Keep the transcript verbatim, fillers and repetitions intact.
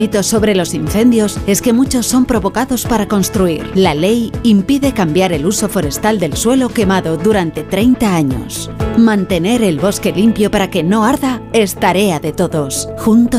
El mito sobre los incendios es que muchos son provocados para construir. La ley impide cambiar el uso forestal del suelo quemado durante treinta años. Mantener el bosque limpio para que no arda es tarea de todos. Juntos